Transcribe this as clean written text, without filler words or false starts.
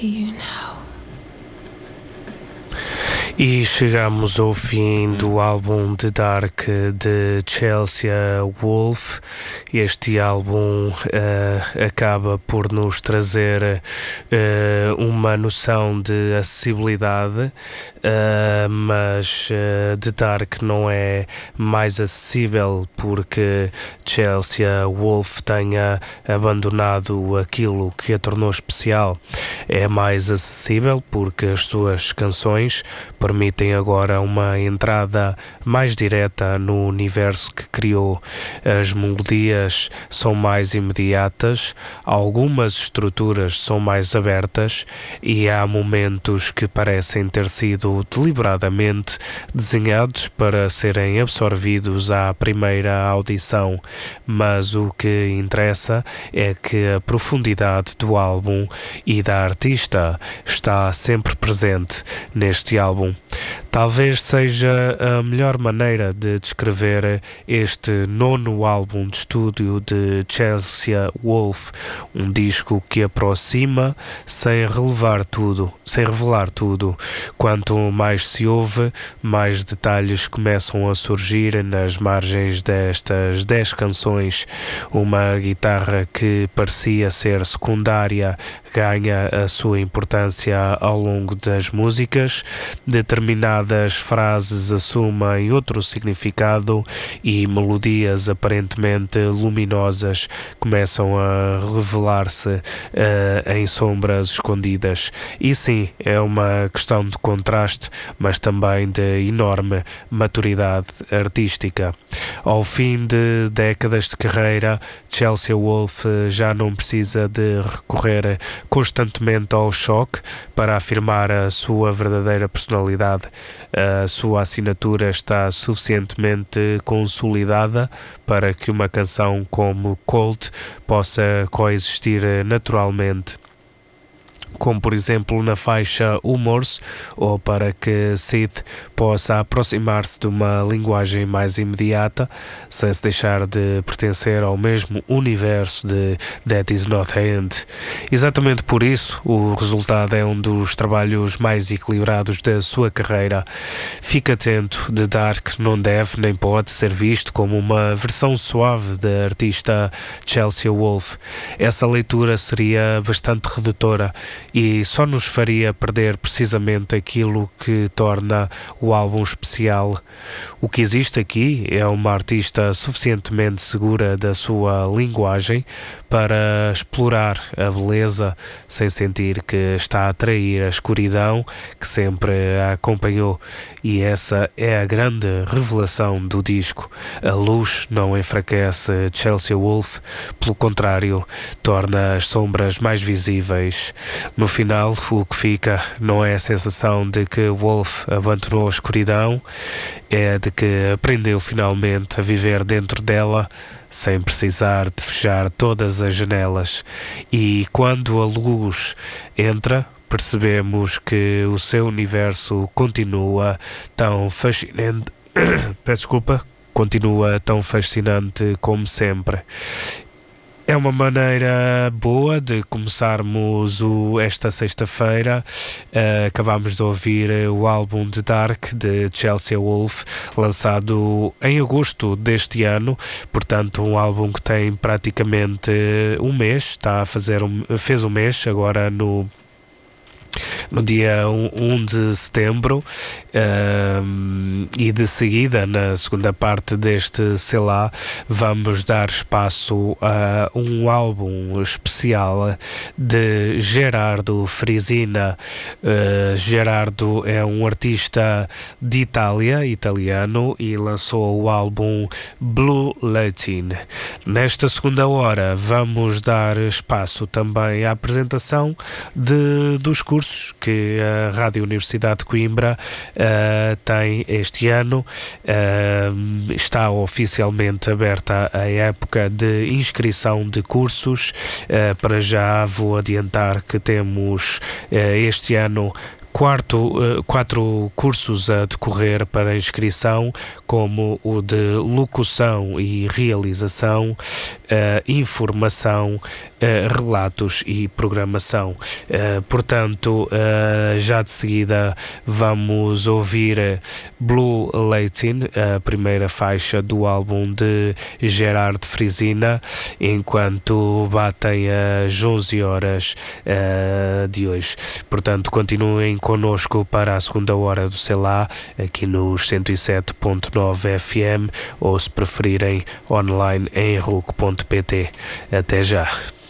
to you now. E chegamos ao fim do álbum The Dark de Chelsea Wolfe. Este álbum acaba por nos trazer uma noção de acessibilidade, mas The Dark não é mais acessível porque Chelsea Wolfe tenha abandonado aquilo que a tornou especial. É mais acessível porque as suas canções permitem agora uma entrada mais direta no universo que criou. As melodias são mais imediatas, algumas estruturas são mais abertas e há momentos que parecem ter sido deliberadamente desenhados para serem absorvidos à primeira audição, mas o que interessa é que a profundidade do álbum e da artista está sempre presente neste álbum. Talvez seja a melhor maneira de descrever este nono álbum de estúdio de Chelsea Wolfe, um disco que aproxima sem revelar tudo. Quanto mais se ouve, mais detalhes começam a surgir nas margens destas 10 canções. Uma guitarra que parecia ser secundária ganha a sua importância ao longo das músicas, determinadas frases assumem outro significado e melodias aparentemente luminosas começam a revelar-se em sombras escondidas. E sim, é uma questão de contraste, mas também de enorme maturidade artística. Ao fim de décadas de carreira, Chelsea Wolfe já não precisa de recorrer constantemente ao choque para afirmar a sua verdadeira personalidade. A sua assinatura está suficientemente consolidada para que uma canção como Cold possa coexistir naturalmente, como por exemplo na faixa Humors, ou para que Sid possa aproximar-se de uma linguagem mais imediata, sem se deixar de pertencer ao mesmo universo de That Is Not The End. Exatamente por isso, o resultado é um dos trabalhos mais equilibrados da sua carreira. Fique atento, The Dark não deve nem pode ser visto como uma versão suave da artista Chelsea Wolfe. Essa leitura seria bastante redutora e só nos faria perder precisamente aquilo que torna o álbum especial. O que existe aqui é uma artista suficientemente segura da sua linguagem para explorar a beleza sem sentir que está a atrair a escuridão que sempre a acompanhou, e essa é a grande revelação do disco. A luz não enfraquece Chelsea Wolfe, pelo contrário, torna as sombras mais visíveis. No final, o que fica não é a sensação de que Wolfe abandonou a escuridão, é de que aprendeu finalmente a viver dentro dela, sem precisar de fechar todas as janelas. E quando a luz entra, percebemos que o seu universo continua tão fascinante. Continua tão fascinante como sempre. É uma maneira boa de começarmos esta sexta-feira. Acabámos de ouvir o álbum The Dark de Chelsea Wolfe, lançado em agosto deste ano, portanto um álbum que tem praticamente um mês, fez um mês agora no dia 1 de setembro, e de seguida, na segunda parte deste Selá, vamos dar espaço a um álbum especial de Gerardo Frisina. Gerardo é um artista de italiano, e lançou o álbum Blue Latin. Nesta segunda hora vamos dar espaço também à apresentação dos cursos que a Rádio Universidade de Coimbra tem este ano. Está oficialmente aberta a época de inscrição de cursos. Para já vou adiantar que temos este ano quatro cursos a decorrer para inscrição, como o de locução e realização, informação, relatos e programação. Portanto, já de seguida vamos ouvir Blue Latin, a primeira faixa do álbum de Gerard Frisina, enquanto batem as 11 horas de hoje. Portanto, continuem connosco para a segunda hora do Sei Lá, aqui nos 107.9 FM, ou se preferirem online em RUC.pt. Até já.